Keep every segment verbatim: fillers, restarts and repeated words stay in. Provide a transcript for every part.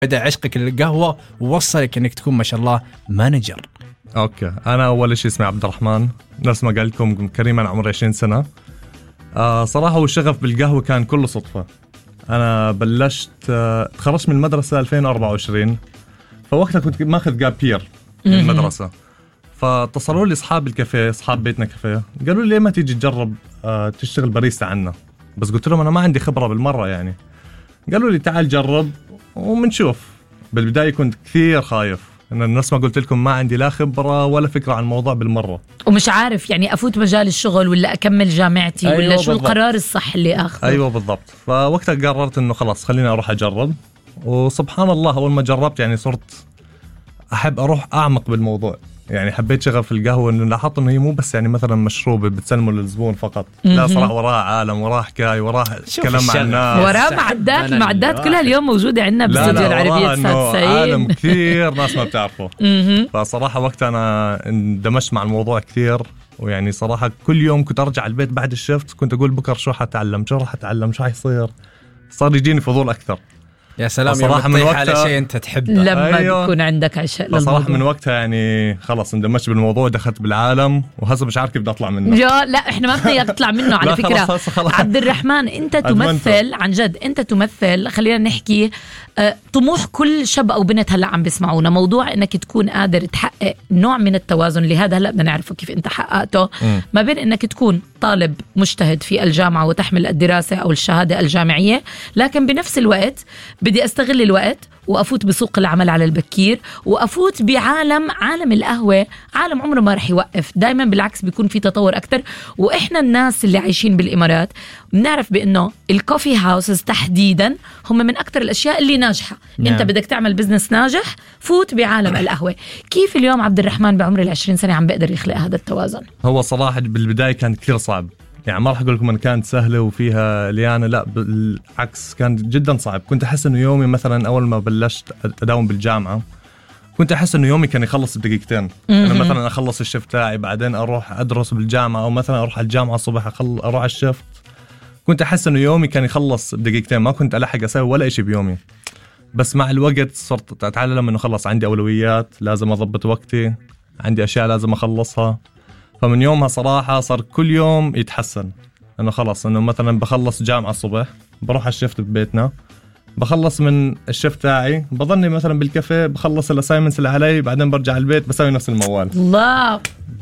بدأ عشقك للقهوة ووصلك انك تكون ما شاء الله مانجر؟ اوكي، انا اول شيء اسمي عبد الرحمن، نفس ما قلت لكم كريم، انا عمري عشرين سنة. آه صراحة والشغف بالقهوة كان كله صدفة. انا بلشت آه تخرجت من المدرسة ألفين وأربعة وعشرين، فوقتها كنت ماخذ جاب بير من المدرسة، فاتصلوا لي اصحاب الكافيه، اصحاب بيتنا كافيه، قالوا لي ليه ما تيجي تجرب آه تشتغل باريستا عنا؟ بس قلت لهم انا ما عندي خبرة بالمرة يعني. قالوا لي تعال جرب ومنشوف. بالبداية كنت كثير خايف، أنا الناس ما قلت لكم ما عندي لا خبرة ولا فكرة عن الموضوع بالمرة، ومش عارف يعني أفوت مجال الشغل ولا أكمل جامعتي. أيوة ولا شو بالضبط. القرار الصح اللي أخذه؟ أيوة بالضبط. فوقتها قررت إنه خلاص خليني أروح أجرب، وسبحان الله أول ما جربت يعني صرت أحب أروح أعمق بالموضوع. يعني حبيت شغف القهوة، إنه لاحظت إنه هي مو بس يعني مثلا مشروب بتسلمه للزبون فقط، لا صراحة وراها عالم، وراها حكاية، وراها كلام مع الناس، وراها معدات. المعدات كلها اليوم موجودة عندنا باستوديو العربية تسعة وتسعين. عالم كثير ناس ما بتعرفه. فصراحة وقتها أنا اندمجت مع الموضوع كثير، ويعني صراحة كل يوم كنت أرجع البيت بعد الشفت كنت أقول بكرة شو حتعلم، شو راح أتعلم، شو حيصير. صار يجيني فضول أكثر. يا سلام، صراحة من وقتها على شيء أنت تحبه لما أيوة. تكون عندك عشاء للموضوع. صراحة من وقتها يعني خلاص اندمجت بالموضوع، دخلت بالعالم، وهسه مش عارف كيف بدي أطلع منه. يا لا إحنا ما بدنا إياك تطلع منه على فكرة. خلص خلص. عبد الرحمن أنت تمثل عن جد، أنت تمثل، خلينا نحكي أه طموح كل شاب أو بنت هلأ عم بيسمعونا، موضوع إنك تكون قادر تحقق نوع من التوازن اللي هذا هلأ بدنا نعرفه كيف أنت حققته م. ما بين إنك تكون طالب مجتهد في الجامعة وتحمل الدراسة أو الشهادة الجامعية، لكن بنفس الوقت بدي أستغل الوقت وأفوت بسوق العمل على البكير، وأفوت بعالم عالم القهوة، عالم عمره ما رح يوقف، دايما بالعكس بيكون في تطور أكتر. وإحنا الناس اللي عايشين بالإمارات بنعرف بأنه الكوفي هاوسز تحديدا هم من أكتر الأشياء اللي ناجحة. نعم. أنت بدك تعمل بزنس ناجح، فوت بعالم القهوة. كيف اليوم عبد الرحمن بعمر العشرين سنة عم بقدر يخلق هذا التوازن؟ هو صراحة بالبداية كان كثير صعب، يعني ما راح أقول لكم أن كانت سهلة وفيها ليانة، لا بالعكس كان جدا صعب. كنت أحس إنه يومي مثلا أول ما بلشت أداوم بالجامعة كنت أحس إنه يومي كان يخلص بدقيقتين. أنا مثلا أخلص الشفت تاعي بعدين أروح أدرس بالجامعة، أو مثلا أروح الجامعة الصبح أخل... أروح الشفت، كنت أحس إنه يومي كان يخلص بدقيقتين، ما كنت ألحق أسوي ولا إشي بيومي. بس مع الوقت صرت أتعلم إنه خلص عندي أولويات، لازم أضبط وقتي، عندي أشياء لازم أخلصها. فمن يومها صراحة صار كل يوم يتحسن، إنه خلص إنه مثلا بخلص جامعة الصبح بروح الشفت ببيتنا، بخلص من الشفت تاعي بظني مثلا بالكافيه، بخلص الأسايمنتس اللي علي، بعدين برجع البيت بسوي نفس الموال. الله،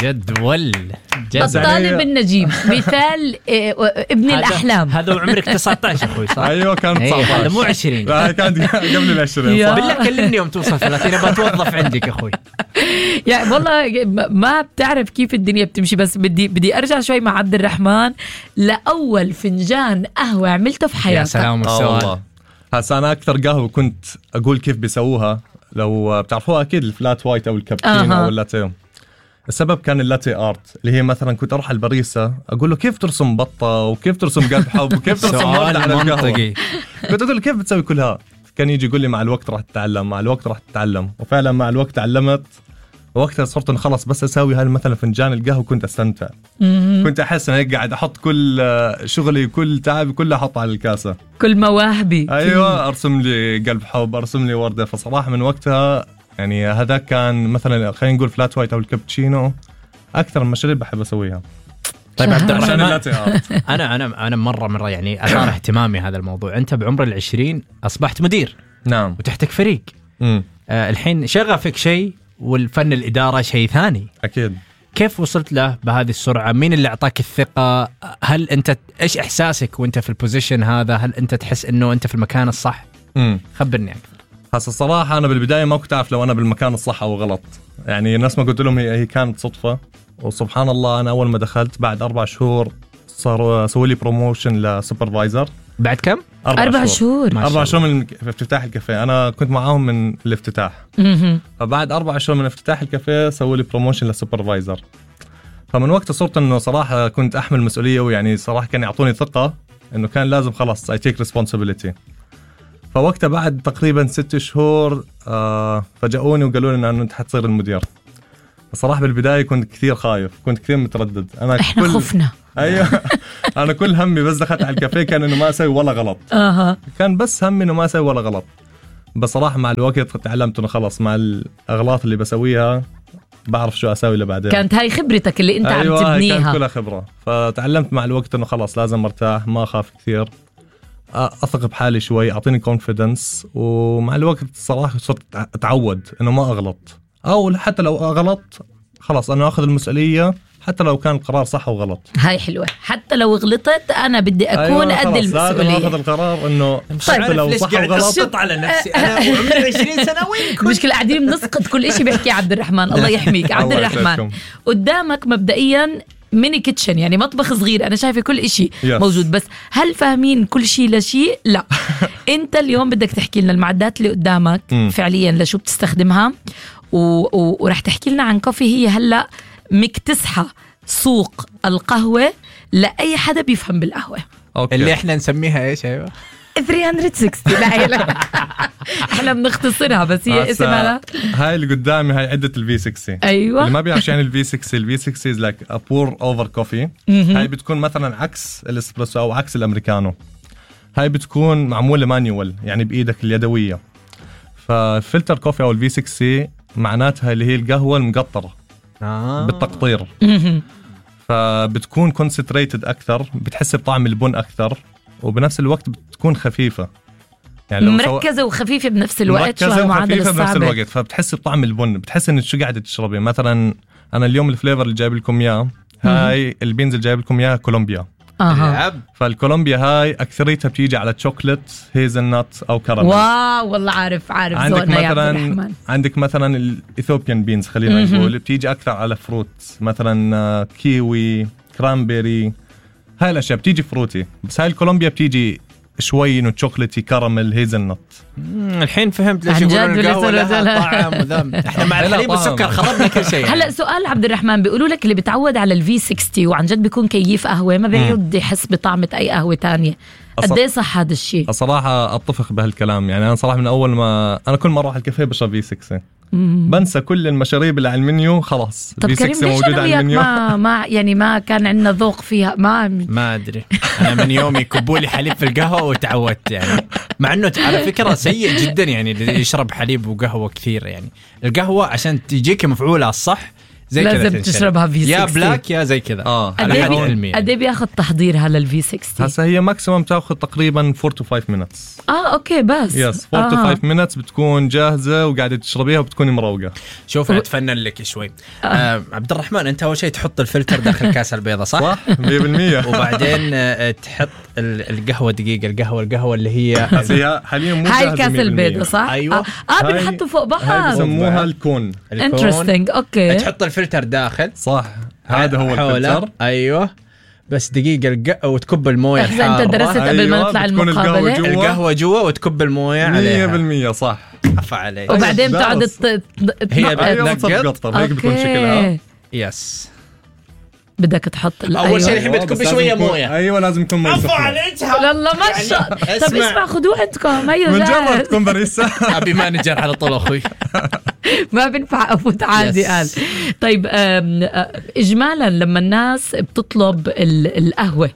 جدول جد. الطالب النجيب مثال إيه ابن الأحلام. هذا عمرك تسعة عشر أخوي صح؟ أيوة كان تسعة عشر. هذا مو عشرين. لا كانت قبل العشرين. بالله كلمني يوم توصل ثلاثين بتوظف عندك أخوي. يعني والله ما بتعرف كيف الدنيا بتمشي. بس بدي بدي أرجع شوي مع عبد الرحمن لأول فنجان قهوة عملته في حياتك. يا سلام السؤال. هسا أنا أكثر قهوة كنت أقول كيف بيسووها، لو بتعرفوها أكيد الفلات وايت أو الكابتشينو أو اللاتيه. السبب كان اللاتيه آرت، اللي هي مثلا كنت أروح الباريسا أقول له كيف ترسم بطة وكيف ترسم قلب حب وكيف ترسم وردة على القهوة. كنت أقول كيف بتسوي كلها، كان يجي يقول لي مع الوقت راح تتعلم، مع الوقت راح تتعلم. وفعلا مع الوقت تعلمت، ووقتها صرت إنه خلص بس أسوي هاي مثلا فنجان القهوة كنت أستمتع. كنت أحس إني قاعد أحط كل شغلي كل تعبي كله أحطه على الكاسة، كل مواهبي. أيوة، أرسم لي قلب حب، أرسم لي وردة. فصراحة من وقتها يعني هذا كان مثلا خلينا نقول فلات وايت أو الكابتشينو أكثر من مشاريب بحب أسويها. طيب عبد الرحمن، أنا أنا أنا مرة مرة يعني أثار اهتمامي هذا الموضوع. أنت بعمر العشرين أصبحت مدير. نعم. وتحتك فريق. آه الحين شغفك شيء والفن الإدارة شيء ثاني. أكيد. كيف وصلت له بهذه السرعة؟ مين اللي أعطاك الثقة؟ هل أنت إيش إحساسك وأنت في البوزيشن هذا؟ هل أنت تحس إنه أنت في المكان الصح؟ امم خبرني أكثر. هسا الصراحة أنا بالبداية ما كنت أعرف لو أنا بالمكان الصح أو غلط. يعني الناس ما قلت لهم هي, هي كانت صدفة. وسبحان الله أنا أول ما دخلت بعد أربع شهور صار سووا لي بروموشن لسوبرفايزر. بعد كم؟ أربع, أربع شهور. شهور أربع شهور من افتتاح الكافيه. أنا كنت معاهم من الافتتاح. فبعد أربع شهور من افتتاح الكافيه سووا لي بروموشن لسوبرفايزر. فمن وقت صرت إنه صراحة كنت أحمل مسؤولية، ويعني صراحة كان يعطوني ثقة إنه كان لازم خلاص I take responsibility. فوقتها بعد تقريبا ست شهور آه فجأوني وقالوا لي إنه أنت حتصير المدير. الصراحة بالبداية كنت كثير خايف، كنت كثير متردد. أنا إحنا كل... خفنا. أيوة. أنا كل همي بس دخلت على الكافيه كان إنه ما أسوي ولا غلط. أها. كان بس همي إنه ما أسوي ولا غلط. بصراحة مع الوقت تعلمت إنه خلاص مع الأغلاط اللي بسويها بعرف شو أسوي لبعدين. كانت هاي خبرتك اللي أنت أيوة عم تبنيها. كانت كلها خبرة. فتعلمت مع الوقت إنه خلاص لازم أرتاح، ما أخاف كثير، أثق بحالي شوي، أعطيني كونفيدنس. ومع الوقت صراحة صرت أتعود إنه ما أغلط، أو حتى لو أغلط خلاص أنا أخذ المسؤولية حتى لو كان القرار صح وغلط. هاي حلوة، حتى لو غلطت أنا بدي أكون أيوة قد المسؤولية. لازم أخذ القرار إنه حتى لو صح وغلط. على نفسي أنا وعمري عشرين سنة وين المشكلة قاعدين بنسقط كل إشي بيحكي عبد الرحمن. الله يحميك عبد الرحمن. قدامك مبدئيا ميني كيتشن، يعني مطبخ صغير، أنا شايفة كل إشي yes. موجود، بس هل فاهمين كل شيء لشيء؟ لا. أنت اليوم بدك تحكي لنا المعدات اللي قدامك فعليا لشو بتستخدمها، و... و... ورح تحكي لنا عن كوفي هي هلأ مكتسحة سوق القهوة لأي حدا بيفهم بالقهوة. أوكي. اللي احنا نسميها ايش؟ ايوه ثلاثمية وستين. لا لا احنا بنختصرها بس هي اسمها. هاي اللي قدامي هاي عدة الفي ستين. ايوه اللي ما بيعرف يعني الفي ستين، الفي ستين is like a pour over coffee. هاي بتكون مثلا عكس الاسبريسو او عكس الامريكانو. هاي بتكون معمولة مانيوال يعني بايدك اليدوية. ففلتر كوفي او الفي ستين معناتها اللي هي القهوة المقطرة آه. بالتقطير. فبتكون كونسنتريتد أكثر، بتحس بطعم البن أكثر، وبنفس الوقت بتكون خفيفة يعني لو مركزة وخفيفة بنفس الوقت. مركزة وخفيفة بنفس الوقت، فبتحس بطعم البن، بتحس إن شو قاعدة تشربي. مثلا أنا اليوم الفليفر اللي جايب لكم إياه هاي البينز اللي جايب لكم إياه كولومبيا. أها. فالكولومبيا هاي أكثريتها بتيجي على شوكولات هيزلنات أو كراميل. واو والله عارف عارف. عندك مثلا عندك مثلا الإثيوبيان بينز خلينا نقول بتيجي أكثر على فروت، مثلا كيوي، كرامبيري، هاي الأشياء بتيجي فروتي. بس هاي الكولومبيا بتيجي شوي إنه شوكولاتي كراميل هيزلنات. الحين فهمت ليش يقولون القهوة لها طعم وذم. احنا مع الحليب والسكر خربنا كل شيء. هلا سؤال عبد الرحمن، بيقولوا لك اللي بتعود على الفي ستين وعن جد بيكون كيف قهوة ما بيعود يحس بطعمة أي قهوة تانية. قد ايه صح هذا الشيء؟ الصراحة أتفق بهالكلام. يعني أنا صراحة من أول ما أنا كل ما أروح الكافيه بشرب في ستين، بنسى كل المشاريب اللي على المنيو خلاص. طب كريم ليش أنا وياك ما, ما يعني ما كان عندنا ذوق فيها؟ ما ما أدري، أنا من يوم يكبولي حليب في القهوة وتعودت يعني. مع أنه على فكرة سيء جدا يعني اللي يشرب حليب وقهوة كثير. يعني القهوة عشان تجيك مفعولة الصح زي كذا لازم تشربها في ستين، يا بلاك يا زي كذا. اه قد ايه بياخذ تحضيرها للفي ستين؟ هسه هي ماكسيمم تاخذ تقريبا أربعة to خمسة minutes. اه اوكي بس يس أربعة to خمسة minutes بتكون جاهزه وقاعده تشربيها وبتكوني مروقه. شوف اتفنن لك شوي. آه. آه عبد الرحمن، انت اول شيء تحط الفلتر داخل الكاسه البيضاء صح؟ صح مية بالمية. وبعدين آه تحط القهوه دقيقه، القهوه القهوه اللي هي هي حاليا مو هاي الكاسه البيضاء صح؟ ايوه. اه, آه بنحطه فوق بعض. هاي بسموها الكون. انترستينج. اوكي تحط الفلتر داخل صح، هذا هو الفلتر. ايوه بس دقيقة الق... وتكب الموية الحارة. انت درست قبل أيوة. ما نطلع المقابلة القهوة جوا وتكب الموية عليها مية بالمية صح. عفا عليك. وبعدين بتقعد هي تنقط هيك بتكون شكلها. يس بدك تحط اول شيء الحين بتكب شويه مويه. ايوه لازم تكون مويه. عفوا عليك والله ما شاء. طب اسمع خذوه عندكم. هيو بنجرب تكون باريسا. ابي مانجر على طول اخوي. ما بنفع افوت عادي. قال طيب اجمالا لما الناس بتطلب القهوه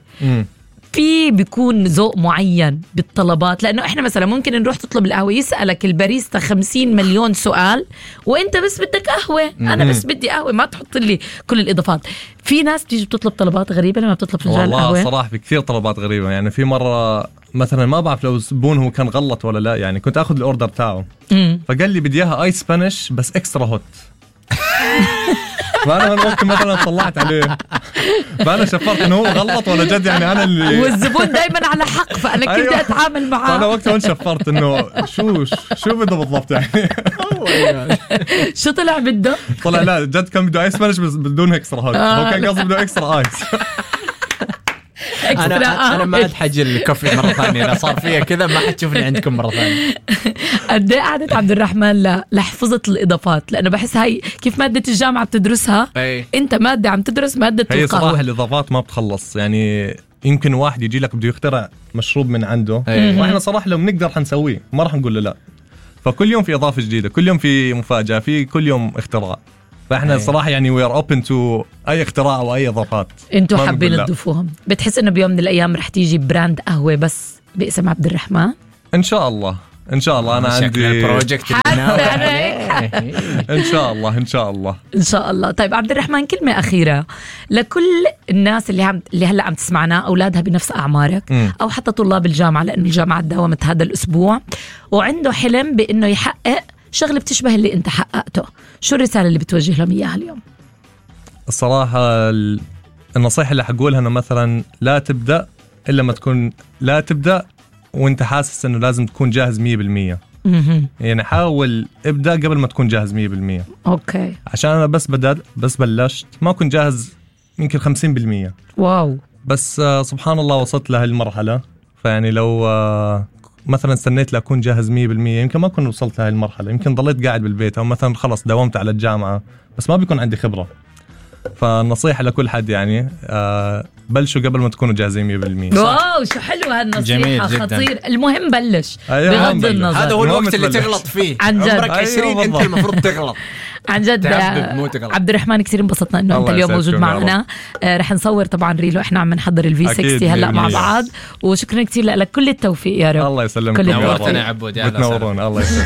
في بيكون ذوق معين بالطلبات؟ لأنه إحنا مثلا ممكن نروح تطلب القهوة يسألك الباريستا خمسين مليون سؤال وإنت بس بدك قهوة. أنا بس بدي قهوة، ما تحط لي كل الإضافات. في ناس بتيجي بتطلب طلبات غريبة لما بتطلب فنجان القهوة. والله صراحة في كثير طلبات غريبة. يعني في مرة مثلا ما بعرف لو زبون هو كان غلط ولا لا، يعني كنت أخذ الأوردر تاعه فقال لي بدي إياها آيس سبانيش بس إكسترا هوت. فأنا من وقت مثلا طلعت عليه فأنا شفرت إنه هو غلط ولا جد. يعني أنا اللي والزبون دايما على حق، فأنا كيف بدي أتعامل معاه؟ فأنا وقتها شفرت إنه شو شو بده بالضبط يعني. شو طلع بده؟ طلع لا جد كان بده آيس سبانيش بس بدون إكسترا هوت. هو كان قصده بده إكسترا آيس. أنا أنا ما أتحجي الكوفي مرة ثانية. إذا صار فيها كذا ما حتشوفني عندكم مرة ثانية. قد إيه قعدت عبد الرحمن ل لحفظة الإضافات؟ لأنه بحس هاي كيف مادة الجامعة بتدرسها. أي. أنت مادة عم تدرس مادة القهوة. هي صراحة الإضافات ما بتخلص. يعني يمكن واحد يجي لك بده يخترع مشروب من عنده وإحنا صراحة لو بنقدر حنسويه، ما راح نقول له لا. فكل يوم في إضافة جديدة، كل يوم في مفاجأة، في كل يوم اختراع. فاحنا صراحه يعني وي ار اوبن تو اي اختراع او اي اضافات انتوا حابين تضيفوهم. بتحس انه بيوم من الايام رح تيجي براند قهوه بس باسم عبد الرحمن؟ ان شاء الله. ان شاء الله. انا عندي بروجكت ان شاء الله ان شاء الله ان شاء الله. طيب عبد الرحمن، كلمه اخيره لكل الناس اللي عم اللي هلا عم تسمعنا، اولادها بنفس اعمارك م. او حتى طلاب الجامعه، لانه الجامعه داومت هذا الاسبوع وعنده حلم بانه يحقق شغله بتشبه اللي انت حققته، شو الرساله اللي بتوجه لهم اياها اليوم؟ الصراحه النصيحه اللي حقولها انه مثلا لا تبدا الا ما تكون لا تبدا وانت حاسس انه لازم تكون جاهز مية بالمية. يعني حاول ابدا قبل ما تكون جاهز مية بالمية. اوكي. عشان انا بس بدأت بس بلشت ما كنت جاهز يمكن خمسين بالمية. واو. بس آه سبحان الله وصلت لهالمرحله. فيعني لو آه مثلا استنيت لاكون جاهز مية بالمية يمكن ما كنت وصلت لهي المرحله، يمكن ضليت قاعد بالبيت او مثلا خلص داومت على الجامعه بس ما بيكون عندي خبره. فالنصيحة لكل حد يعني آه بلشوا قبل ما تكونوا جاهزين مية بالمية. واو شو حلوة هالنصيحة، خطير. المهم بلش. أيوة بغض النظر هذا هو الوقت اللي تغلط فيه. عن جد. عمرك عشرين أيوة انت المفروض تغلط. عن جد عبد الرحمن كثير انبسطنا انه انت اليوم موجود معنا. آه رح نصور طبعا ريلو، احنا عم نحضر الفي ستين هلا مع بعض، وشكرا كثير لك، كل التوفيق يا رب. الله يسلمك. نورتنا يا عبود. بتنورون. الله يسلمك.